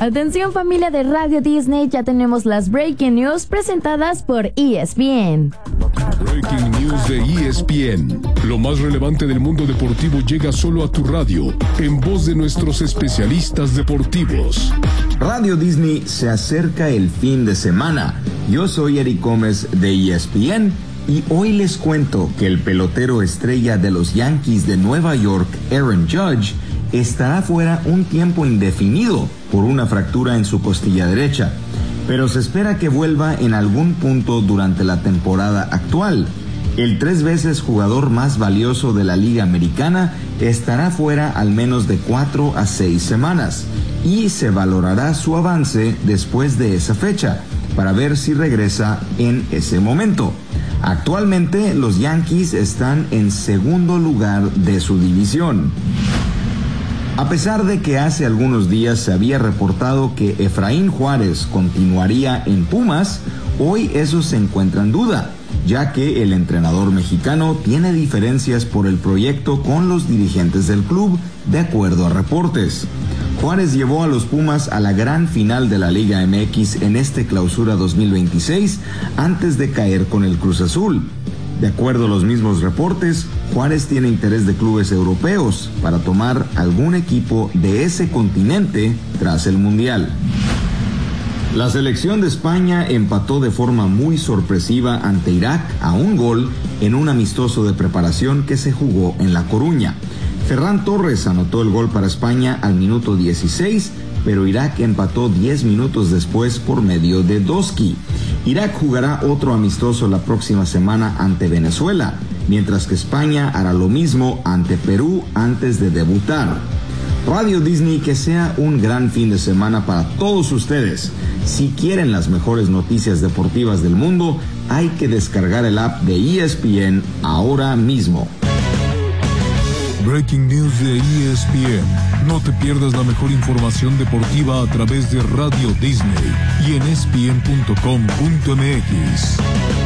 Atención familia de Radio Disney, ya tenemos las Breaking News presentadas por ESPN. Breaking News de ESPN. Lo más relevante del mundo deportivo llega solo a tu radio, en voz de nuestros especialistas deportivos. Radio Disney, se acerca el fin de semana. Yo soy Eric Gómez de ESPN y hoy les cuento que el pelotero estrella de los Yankees de Nueva York, Aaron Judge, estará fuera un tiempo indefinido por una fractura en su costilla derecha, pero se espera que vuelva en algún punto durante la temporada actual. El 3 veces jugador más valioso de la Liga Americana estará fuera al menos de 4 a 6 semanas y se valorará su avance después de esa fecha para ver si regresa en ese momento. Actualmente los Yankees están en segundo lugar de su división. A pesar de que hace algunos días se había reportado que Efraín Juárez continuaría en Pumas, hoy eso se encuentra en duda, ya que el entrenador mexicano tiene diferencias por el proyecto con los dirigentes del club, de acuerdo a reportes. Juárez llevó a los Pumas a la gran final de la Liga MX en este clausura 2026 antes de caer con el Cruz Azul. De acuerdo a los mismos reportes, Juárez tiene interés de clubes europeos para tomar algún equipo de ese continente tras el Mundial. La selección de España empató de forma muy sorpresiva ante Irak a 1 gol en un amistoso de preparación que se jugó en La Coruña. Ferran Torres anotó el gol para España al minuto 16, pero Irak empató 10 minutos después por medio de Doski. Irak jugará otro amistoso la próxima semana ante Venezuela, mientras que España hará lo mismo ante Perú antes de debutar. Radio Disney, que sea un gran fin de semana para todos ustedes. Si quieren las mejores noticias deportivas del mundo, hay que descargar el app de ESPN ahora mismo. Breaking News de ESPN. No te pierdas la mejor información deportiva a través de Radio Disney y en ESPN.com.mx.